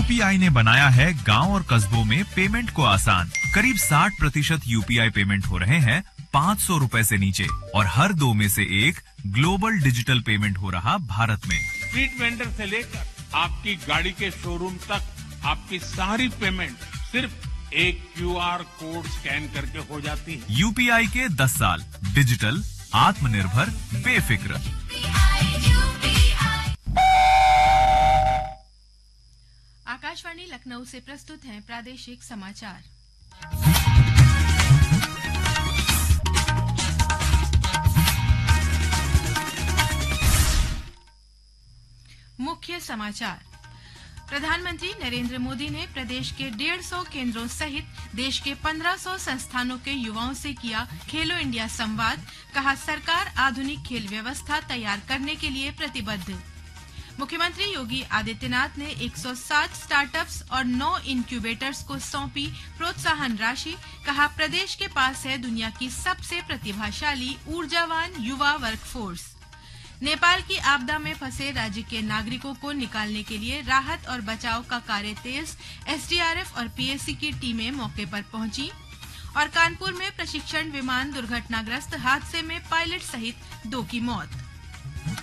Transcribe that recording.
UPI ने बनाया है गांव और कस्बों में पेमेंट को आसान। करीब 60% यूपीआई पेमेंट हो रहे हैं 500 रुपए से नीचे और हर 2 में से 1 ग्लोबल डिजिटल पेमेंट हो रहा भारत में। स्ट्रीट वेंडर से लेकर आपकी गाड़ी के शोरूम तक आपकी सारी पेमेंट सिर्फ एक क्यूआर कोड स्कैन करके हो जाती है। यूपीआई के 10 साल डिजिटल, आत्मनिर्भर, बेफिक्र। आकाशवाणी लखनऊ से प्रस्तुत हैं प्रादेशिक समाचार। मुख्य समाचार। प्रधानमंत्री नरेंद्र मोदी ने प्रदेश के 150 केंद्रों सहित देश के 1500 संस्थानों के युवाओं से किया खेलो इंडिया संवाद। कहा, सरकार आधुनिक खेल व्यवस्था तैयार करने के लिए प्रतिबद्ध। मुख्यमंत्री योगी आदित्यनाथ ने 160 स्टार्टअप्स और 9 इंक्यूबेटर्स को सौंपी प्रोत्साहन राशि। कहा, प्रदेश के पास है दुनिया की सबसे प्रतिभाशाली ऊर्जावान युवा वर्कफोर्स। नेपाल की आपदा में फंसे राज्य के नागरिकों को निकालने के लिए राहत और बचाव का कार्य तेज। एसडीआरएफ और पीएसी की टीमें मौके पर पहुंची। और कानपुर में प्रशिक्षण विमान दुर्घटनाग्रस्त, हादसे में पायलट सहित 2 की मौत।